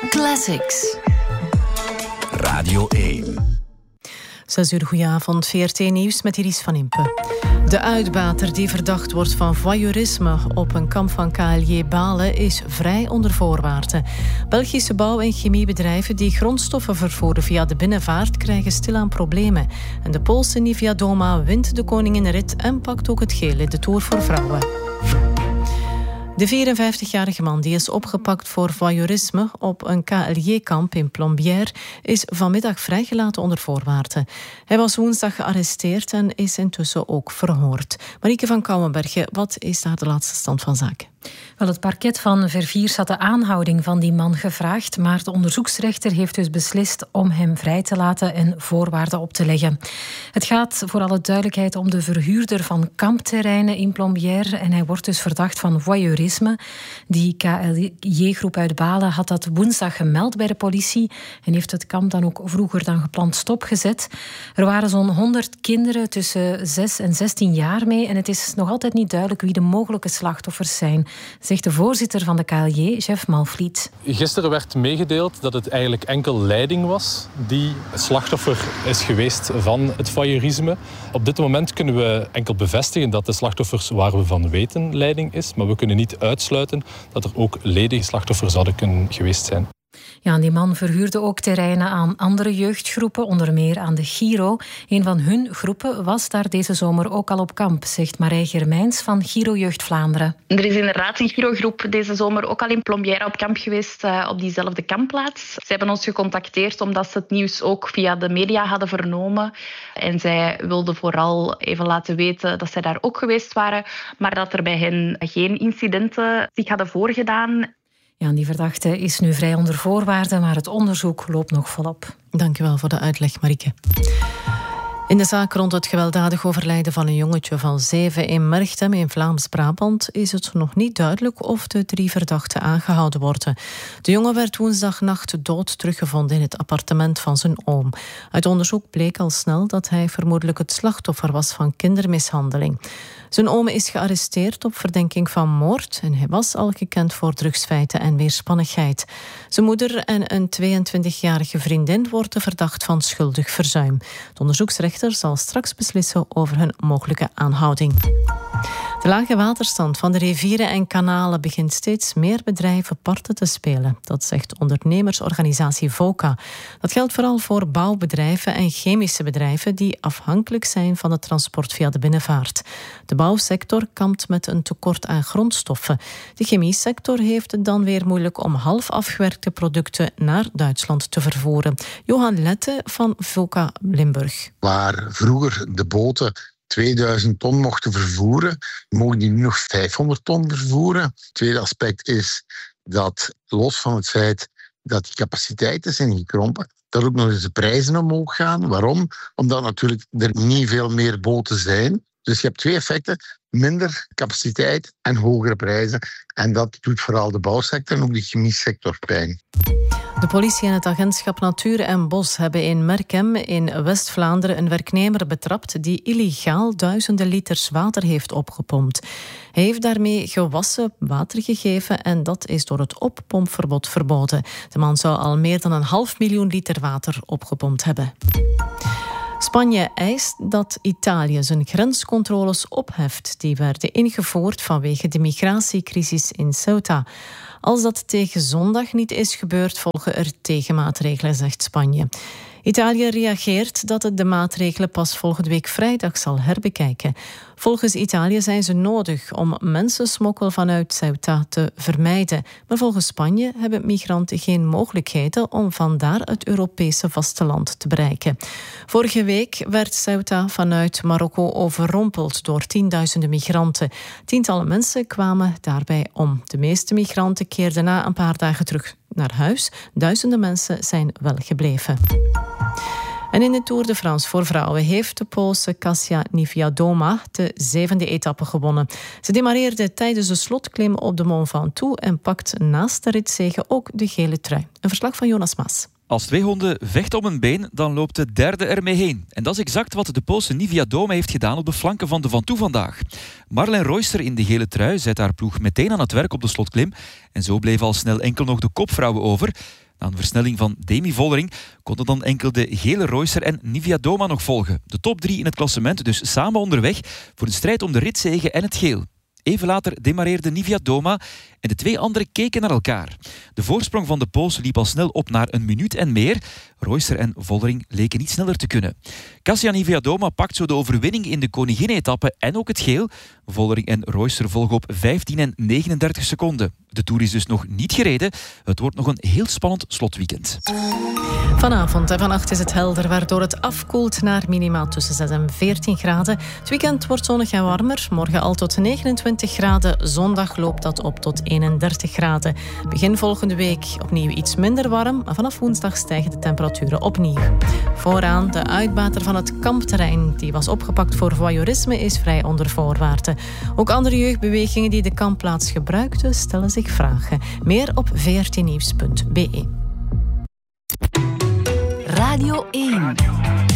Classics. Radio 1. 6 uur, goedenavond. VRT-nieuws met Iris van Impe. De uitbater die verdacht wordt van voyeurisme op een kamp van KLJ Balen is vrij onder voorwaarden. Belgische bouw- en chemiebedrijven die grondstoffen vervoeren via de binnenvaart krijgen stilaan problemen. En de Poolse Nivia Doma wint de koninginrit en pakt ook het geel in de Tour voor vrouwen. De 54-jarige man die is opgepakt voor voyeurisme op een KLJ-kamp in Plombières is vanmiddag vrijgelaten onder voorwaarden. Hij was woensdag gearresteerd en is intussen ook verhoord. Marieke van Kouwenbergen, wat is daar de laatste stand van zaken? Wel, het parket van Verviers had de aanhouding van die man gevraagd, maar de onderzoeksrechter heeft dus beslist om hem vrij te laten en voorwaarden op te leggen. Het gaat voor alle duidelijkheid om de verhuurder van kampterreinen in Plombières en hij wordt dus verdacht van voyeurisme. Die KLJ-groep uit Balen had dat woensdag gemeld bij de politie en heeft het kamp dan ook vroeger dan gepland stopgezet. Er waren zo'n 100 kinderen tussen 6 en 16 jaar mee en het is nog altijd niet duidelijk wie de mogelijke slachtoffers zijn, zegt de voorzitter van de KLJ, Jeff Malvliet. Gisteren werd meegedeeld dat het eigenlijk enkel leiding was die slachtoffer is geweest van het voyeurisme. Op dit moment kunnen we enkel bevestigen dat de slachtoffers waar we van weten leiding is, maar we kunnen niet uitsluiten dat er ook ledige slachtoffers zouden kunnen geweest zijn. Ja, en die man verhuurde ook terreinen aan andere jeugdgroepen, onder meer aan de Giro. Een van hun groepen was daar deze zomer ook al op kamp, zegt Marij Germijns van Giro Jeugd Vlaanderen. Er is inderdaad een Giro-groep deze zomer ook al in Plombières op kamp geweest, op diezelfde kampplaats. Ze hebben ons gecontacteerd omdat ze het nieuws ook via de media hadden vernomen. En zij wilden vooral even laten weten dat zij daar ook geweest waren, maar dat er bij hen geen incidenten zich hadden voorgedaan. Ja, die verdachte is nu vrij onder voorwaarden, maar het onderzoek loopt nog volop. Dank je wel voor de uitleg, Marieke. In de zaak rond het gewelddadig overlijden van een jongetje van 7 in Merchtem in Vlaams-Brabant is het nog niet duidelijk of de 3 verdachten aangehouden worden. De jongen werd woensdagnacht dood teruggevonden in het appartement van zijn oom. Uit onderzoek bleek al snel dat hij vermoedelijk het slachtoffer was van kindermishandeling. Zijn oom is gearresteerd op verdenking van moord en hij was al gekend voor drugsfeiten en weerspannigheid. Zijn moeder en een 22-jarige vriendin worden verdacht van schuldig verzuim. De onderzoeksrechter zal straks beslissen over hun mogelijke aanhouding. De lage waterstand van de rivieren en kanalen begint steeds meer bedrijven parten te spelen. Dat zegt ondernemersorganisatie VOCA. Dat geldt vooral voor bouwbedrijven en chemische bedrijven die afhankelijk zijn van het transport via de binnenvaart. De bouwsector kampt met een tekort aan grondstoffen. De chemiesector heeft het dan weer moeilijk om half afgewerkte producten naar Duitsland te vervoeren. Johan Lette van VOCA Limburg. Waar vroeger de boten 2000 ton mochten vervoeren, mogen die nu nog 500 ton vervoeren. Het tweede aspect is dat, los van het feit dat die capaciteiten zijn gekrompen, dat ook nog eens de prijzen omhoog gaan. Waarom? Omdat natuurlijk er niet veel meer boten zijn. Dus je hebt 2 effecten. Minder capaciteit en hogere prijzen. En dat doet vooral de bouwsector en ook de chemiesector pijn. De politie en het agentschap Natuur en Bos hebben in Merchem in West-Vlaanderen een werknemer betrapt die illegaal duizenden liters water heeft opgepompt. Hij heeft daarmee gewassen water gegeven en dat is door het oppompverbod verboden. De man zou al meer dan 500.000 liter water opgepompt hebben. Spanje eist dat Italië zijn grenscontroles opheft. Die werden ingevoerd vanwege de migratiecrisis in Ceuta. Als dat tegen zondag niet is gebeurd, volgen er tegenmaatregelen, zegt Spanje. Italië reageert dat het de maatregelen pas volgende week vrijdag zal herbekijken. Volgens Italië zijn ze nodig om mensensmokkel vanuit Ceuta te vermijden. Maar volgens Spanje hebben migranten geen mogelijkheden om vandaar het Europese vasteland te bereiken. Vorige week werd Ceuta vanuit Marokko overrompeld door tienduizenden migranten. Tientallen mensen kwamen daarbij om. De meeste migranten keerden na een paar dagen terug naar huis. Duizenden mensen zijn wel gebleven. En in de Tour de France voor vrouwen heeft de Poolse Kasia Niewiadoma de 7e etappe gewonnen. Ze demareerde tijdens de slotklim op de Mont Ventoux en pakt naast de ritzege ook de gele trui. Een verslag van Jonas Maas. Als 2 honden vechten om een been, dan loopt de derde ermee heen. En dat is exact wat de Poolse Niewiadoma heeft gedaan op de flanken van de Ventoux vandaag. Marlene Royster in de gele trui zet haar ploeg meteen aan het werk op de slotklim. En zo bleven al snel enkel nog de kopvrouwen over. Na een versnelling van Demi Vollering konden dan enkel de gele Reusser en Niewiadoma nog volgen. De top 3 in het klassement dus samen onderweg voor een strijd om de ritzege en het geel. Even later demareerde Niewiadoma en de 2 anderen keken naar elkaar. De voorsprong van de Poolse liep al snel op naar 1 minuut en meer. Reusser en Vollering leken niet sneller te kunnen. Kasia Niewiadoma pakt zo de overwinning in de koninginne-etappe en ook het geel. Vollering en Reusser volgen op 15 en 39 seconden. De Tour is dus nog niet gereden. Het wordt nog een heel spannend slotweekend. Vanavond en vannacht is het helder, waardoor het afkoelt naar minimaal tussen 6 en 14 graden. Het weekend wordt zonnig en warmer. Morgen al tot 29 graden. Zondag loopt dat op tot 31 graden. Begin volgende week opnieuw iets minder warm. Maar vanaf woensdag stijgen de temperaturen opnieuw. Vooraan de uitbater van het kampterrein. Die was opgepakt voor voyeurisme, is vrij onder voorwaarden. Ook andere jeugdbewegingen die de kampplaats gebruikten, stellen zich vragen. Meer op vrtnieuws.be. Radio 1.